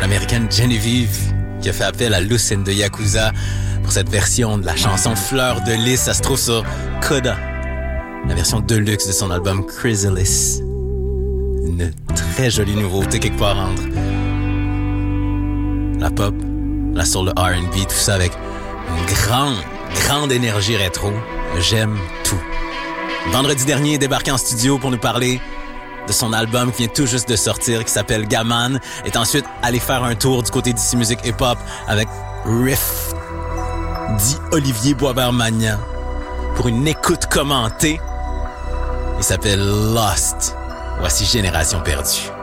l'américaine Genevieve qui a fait appel à Lucinda Yakuza pour cette version de la chanson Fleur de Lys. Ça se trouve sur Coda, la version deluxe de son album Chrysalis. Une très jolie nouveauté quelque part entre la pop, la soul, le R&B, tout ça avec une grande énergie rétro. J'aime tout. Vendredi dernier, il est débarqué en studio pour nous parler de son album qui vient tout juste de sortir, qui s'appelle Gaman, est ensuite allé faire un tour du côté d'ici Musique Hip-Hop avec Riff, dit Olivier Boisvert-Magnan, pour une écoute commentée. Il s'appelle Lost. Voici Génération Perdue.